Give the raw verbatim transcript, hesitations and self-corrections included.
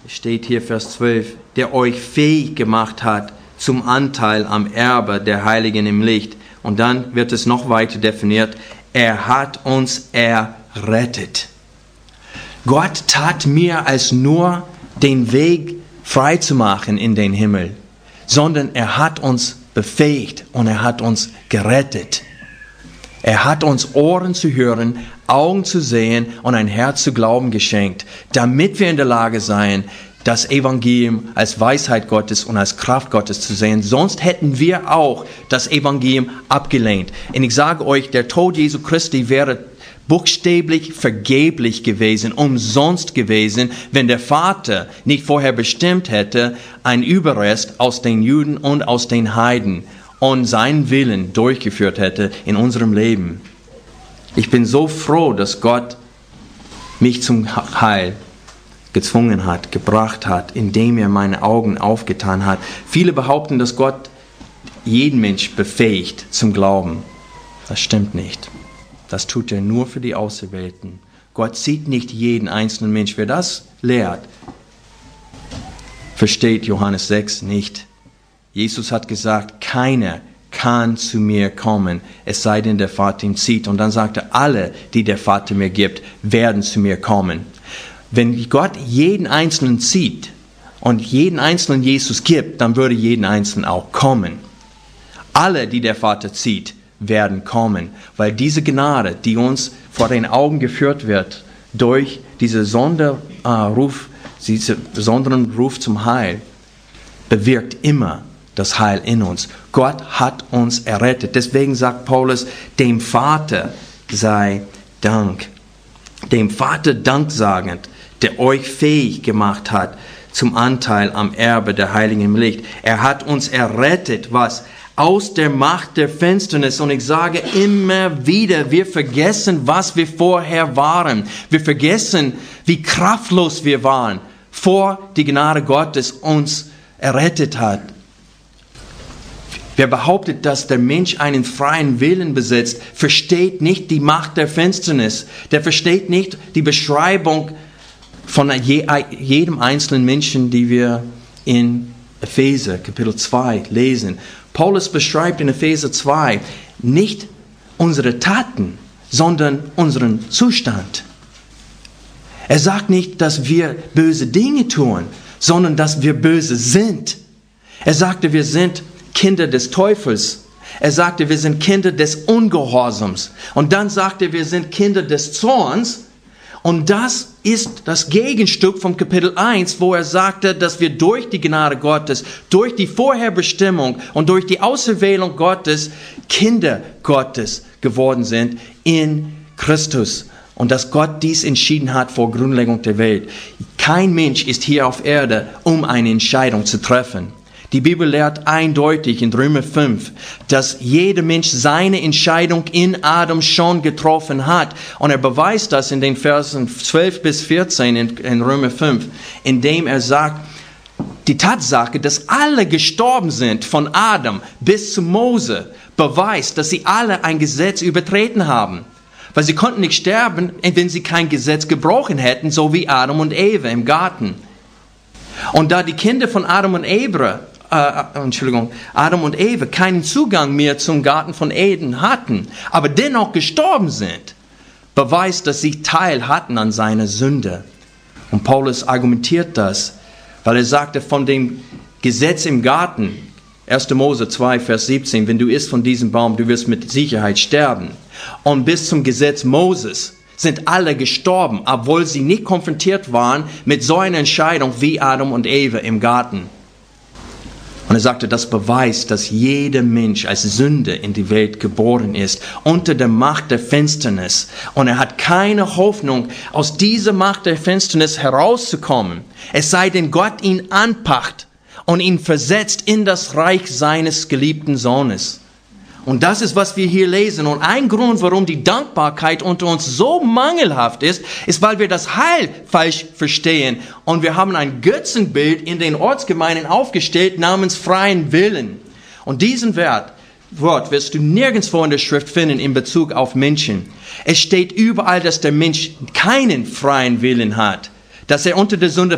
steht hier Vers zwölf, der euch fähig gemacht hat zum Anteil am Erbe der Heiligen im Licht. Und dann wird es noch weiter definiert, er hat uns errettet. Gott tat mehr als nur den Weg frei zu machen in den Himmel, sondern er hat uns befähigt und er hat uns gerettet. Er hat uns Ohren zu hören, Augen zu sehen und ein Herz zu glauben geschenkt, damit wir in der Lage seien, das Evangelium als Weisheit Gottes und als Kraft Gottes zu sehen. Sonst hätten wir auch das Evangelium abgelehnt. Und ich sage euch, der Tod Jesu Christi wäre buchstäblich vergeblich gewesen, umsonst gewesen, wenn der Vater nicht vorher bestimmt hätte, ein Überrest aus den Juden und aus den Heiden und seinen Willen durchgeführt hätte in unserem Leben. Ich bin so froh, dass Gott mich zum Heil gezwungen hat, gebracht hat, indem er meine Augen aufgetan hat. Viele behaupten, dass Gott jeden Mensch befähigt zum Glauben. Das stimmt nicht. Das tut er nur für die Auserwählten. Gott sieht nicht jeden einzelnen Mensch. Wer das lehrt, versteht Johannes sechs nicht. Jesus hat gesagt, keiner kann zu mir kommen, es sei denn, der Vater ihn zieht. Und dann sagt er, alle, die der Vater mir gibt, werden zu mir kommen. Wenn Gott jeden Einzelnen zieht und jeden Einzelnen Jesus gibt, dann würde jeden Einzelnen auch kommen. Alle, die der Vater zieht, werden kommen, weil diese Gnade, die uns vor den Augen geführt wird, durch diesen Sonderruf, diesen besonderen Ruf zum Heil, bewirkt immer das Heil in uns. Gott hat uns errettet. Deswegen sagt Paulus, dem Vater sei Dank. Dem Vater Dank sagend, der euch fähig gemacht hat zum Anteil am Erbe der Heiligen im Licht. Er hat uns errettet, was? Aus der Macht der Finsternis. Und ich sage immer wieder, wir vergessen, was wir vorher waren. Wir vergessen, wie kraftlos wir waren, vor die Gnade Gottes uns errettet hat. Wer behauptet, dass der Mensch einen freien Willen besitzt, versteht nicht die Macht der Finsternis. Der versteht nicht die Beschreibung von jedem einzelnen Menschen, die wir in Epheser Kapitel zwei lesen. Paulus beschreibt in Epheser zwei nicht unsere Taten, sondern unseren Zustand. Er sagt nicht, dass wir böse Dinge tun, sondern dass wir böse sind. Er sagte, wir sind Kinder des Teufels. Er sagte, wir sind Kinder des Ungehorsams. Und dann sagte er, wir sind Kinder des Zorns. Und das ist das Gegenstück vom Kapitel eins, wo er sagte, dass wir durch die Gnade Gottes, durch die Vorherbestimmung und durch die Auserwählung Gottes Kinder Gottes geworden sind in Christus. Und dass Gott dies entschieden hat vor Grundlegung der Welt. Kein Mensch ist hier auf Erde, um eine Entscheidung zu treffen. Die Bibel lehrt eindeutig in Römer fünf, dass jeder Mensch seine Entscheidung in Adam schon getroffen hat. Und er beweist das in den Versen zwölf bis vierzehn in, in Römer fünf, indem er sagt, die Tatsache, dass alle gestorben sind von Adam bis zu Mose, beweist, dass sie alle ein Gesetz übertreten haben. Weil sie konnten nicht sterben, wenn sie kein Gesetz gebrochen hätten, so wie Adam und Eva im Garten. Und da die Kinder von Adam und Eva Äh, Entschuldigung, Adam und Eva keinen Zugang mehr zum Garten von Eden hatten, aber dennoch gestorben sind, beweist, dass sie Teil hatten an seiner Sünde. Und Paulus argumentiert das, weil er sagte, von dem Gesetz im Garten, erster Mose zwei, Vers siebzehn, wenn du isst von diesem Baum, du wirst mit Sicherheit sterben. Und bis zum Gesetz Moses sind alle gestorben, obwohl sie nicht konfrontiert waren mit so einer Entscheidung wie Adam und Eva im Garten. Und er sagte, das beweist, dass jeder Mensch als Sünder in die Welt geboren ist, unter der Macht der Finsternis. Und er hat keine Hoffnung, aus dieser Macht der Finsternis herauszukommen. Es sei denn, Gott ihn anpackt und ihn versetzt in das Reich seines geliebten Sohnes. Und das ist, was wir hier lesen. Und ein Grund, warum die Dankbarkeit unter uns so mangelhaft ist, ist, weil wir das Heil falsch verstehen. Und wir haben ein Götzenbild in den Ortsgemeinden aufgestellt namens freien Willen. Und diesen Wert, Wort wirst du nirgendwo in der Schrift finden in Bezug auf Menschen. Es steht überall, dass der Mensch keinen freien Willen hat, dass er unter der Sünde